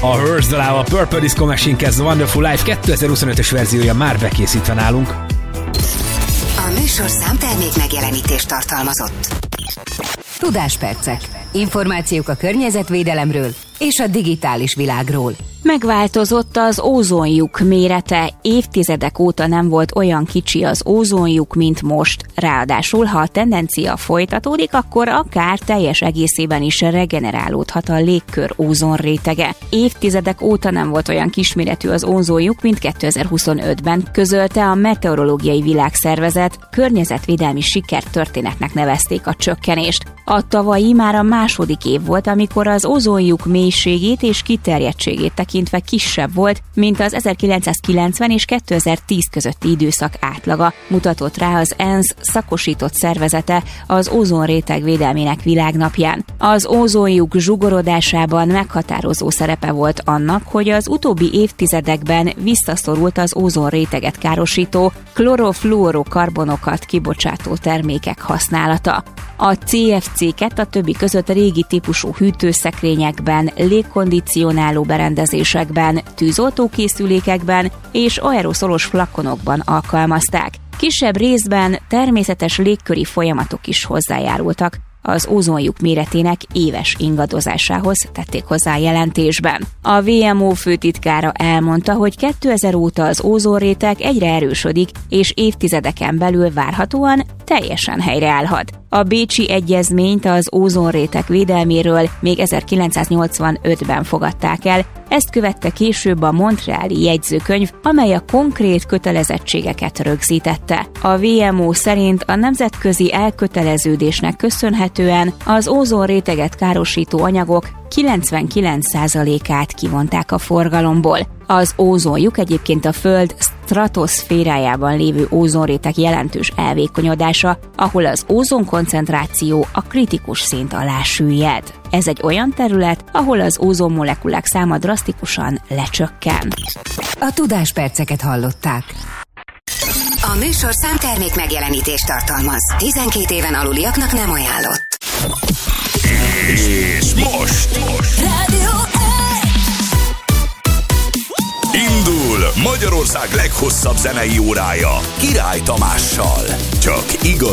A Hearst dalával a Purple Disco Machine kezd, Wonderful Life 2025-ös verziója már bekészítve nálunk. A műsor számtermék megjelenítést tartalmazott. Tudáspercek. Információk a környezetvédelemről és a digitális világról. Megváltozott az ózonlyuk mérete, évtizedek óta nem volt olyan kicsi az ózonlyuk, mint most. Ráadásul, ha a tendencia folytatódik, akkor akár teljes egészében is regenerálódhat a légkör ózonrétege. Évtizedek óta nem volt olyan kisméretű az ózonlyuk, mint 2025-ben, közölte a Meteorológiai Világszervezet, környezetvédelmi sikertörténetnek nevezték a csökkenést. A tavalyi már a második év volt, amikor az ózonlyuk mélységét és kiterjedtségét tekintve kisebb volt, mint az 1990 és 2010 közötti időszak átlaga, mutatott rá az ENSZ szakosított szervezete az ózonréteg védelmének világnapján. Az ózonlyuk zsugorodásában meghatározó szerepe volt annak, hogy az utóbbi évtizedekben visszaszorult az ózonréteget károsító klorofluorokarbonokat kibocsátó termékek használata. A CFC-ket a többi között régi típusú hűtőszekrényekben, légkondicionáló berendezésekben, tűzoltókészülékekben és aeroszolos flakonokban alkalmazták. Kisebb részben természetes légköri folyamatok is hozzájárultak az ózonlyuk méretének éves ingadozásához, tették hozzá a jelentésben. A WMO főtitkára elmondta, hogy 2000 óta az ózonréteg egyre erősödik, és évtizedeken belül várhatóan teljesen helyreállhat. A Bécsi Egyezményt az ózonréteg védelméről még 1985-ben fogadták el, ezt követte később a Montreali jegyzőkönyv, amely a konkrét kötelezettségeket rögzítette. A WMO szerint a nemzetközi elköteleződésnek köszönhetően az ózonréteget károsító anyagok 99%-át kivonták a forgalomból. Az ózonlyuk egyébként a Föld stratoszférájában lévő ózonréteg jelentős elvékonyodása, ahol az ózonkoncentráció a kritikus szint alá süllyed. Ez egy olyan terület, ahol az ózonmolekulák száma drasztikusan lecsökken. A tudásperceket hallották. A műsor számtermék megjelenítést tartalmaz. 12 éven aluliaknak nem ajánlott. És most Rádió indul Magyarország leghosszabb zenei órája Király Tamással. Csak igazi